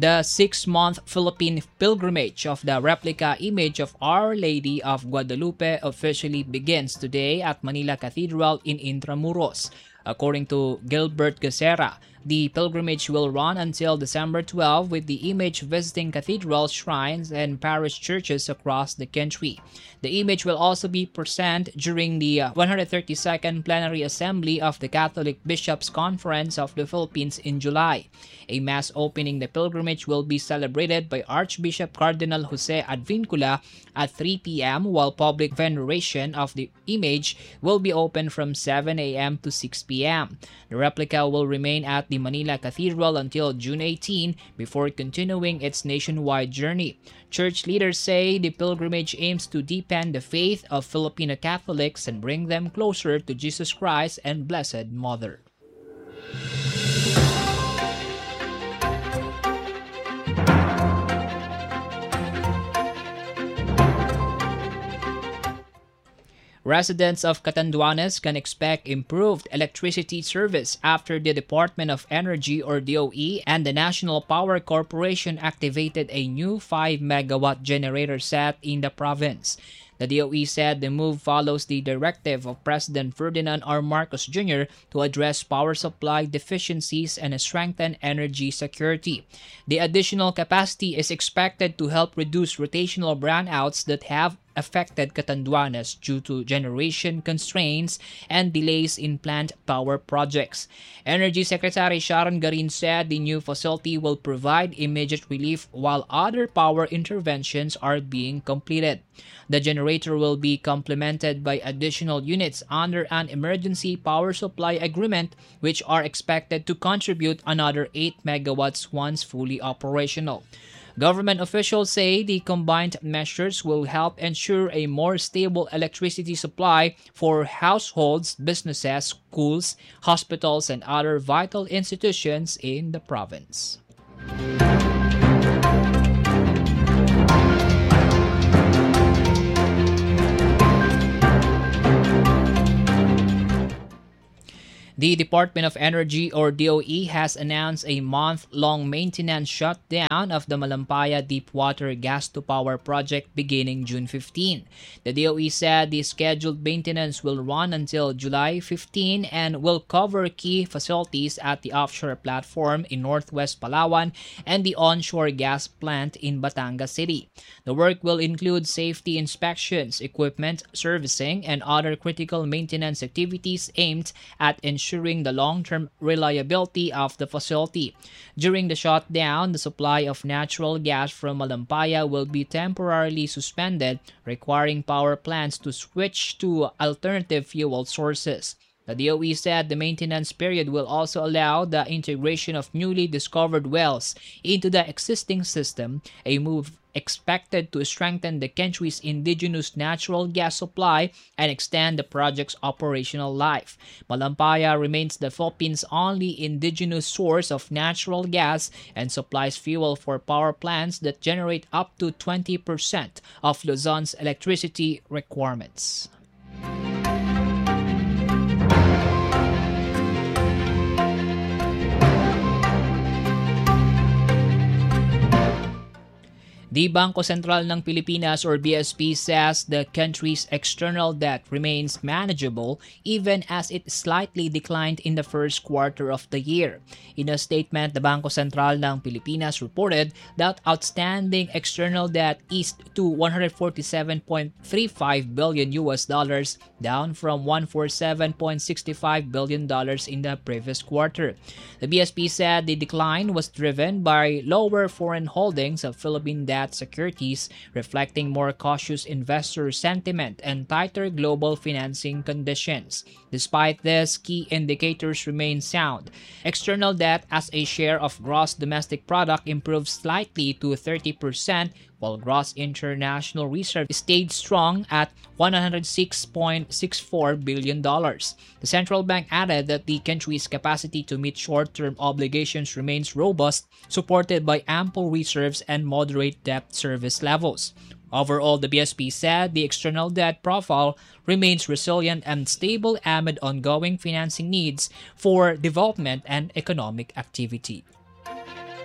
The 6-month Philippine pilgrimage of the replica image of Our Lady of Guadalupe officially begins today at Manila Cathedral in Intramuros. According to Gilbert Gacera, the pilgrimage will run until December 12 with the image visiting cathedrals, shrines, and parish churches across the country. The image will also be present during the 132nd Plenary Assembly of the Catholic Bishops' Conference of the Philippines in July. A mass opening the pilgrimage will be celebrated by Archbishop Cardinal Jose Advincula at 3 p.m. while public veneration of the image will be open from 7 a.m. to 6 p.m. The replica will remain at the Manila Cathedral until June 18 before continuing its nationwide journey. Church leaders say the pilgrimage aims to deepen the faith of Filipino Catholics and bring them closer to Jesus Christ and Blessed Mother. Residents of Catanduanes can expect improved electricity service after the Department of Energy or DOE and the National Power Corporation activated a new 5-megawatt generator set in the province. The DOE said the move follows the directive of President Ferdinand R. Marcos Jr. to address power supply deficiencies and strengthen energy security. The additional capacity is expected to help reduce rotational brownouts that have affected Catanduanes due to generation constraints and delays in plant power projects. Energy Secretary Sharon Garin said the new facility will provide immediate relief while other power interventions are being completed. The generator will be complemented by additional units under an emergency power supply agreement, which are expected to contribute another 8 megawatts once fully operational. Government officials say the combined measures will help ensure a more stable electricity supply for households, businesses, schools, hospitals, and other vital institutions in the province. The Department of Energy or DOE has announced a month-long maintenance shutdown of the Malampaya Deepwater Gas-to-Power project beginning June 15. The DOE said the scheduled maintenance will run until July 15 and will cover key facilities at the offshore platform in Northwest Palawan and the onshore gas plant in Batangas City. The work will include safety inspections, equipment servicing, and other critical maintenance activities aimed at ensuring the long-term reliability of the facility. During the shutdown, the supply of natural gas from Malampaya will be temporarily suspended, requiring power plants to switch to alternative fuel sources. The DOE said the maintenance period will also allow the integration of newly discovered wells into the existing system, a move expected to strengthen the country's indigenous natural gas supply and extend the project's operational life. Malampaya remains the Philippines' only indigenous source of natural gas and supplies fuel for power plants that generate up to 20% of Luzon's electricity requirements. The Bangko Sentral ng Pilipinas or BSP says the country's external debt remains manageable even as it slightly declined in the first quarter of the year. In a statement, the Bangko Sentral ng Pilipinas reported that outstanding external debt eased to $147.35 billion down from $147.65 billion in the previous quarter. The BSP said the decline was driven by lower foreign holdings of Philippine debt securities, reflecting more cautious investor sentiment and tighter global financing conditions. Despite this, key indicators remain sound. External debt as a share of gross domestic product improved slightly to 30%, while gross international reserve stayed strong at $106.64 billion. The central bank added that the country's capacity to meet short-term obligations remains robust, supported by ample reserves and moderate debt service levels. Overall, the BSP said the external debt profile remains resilient and stable amid ongoing financing needs for development and economic activity.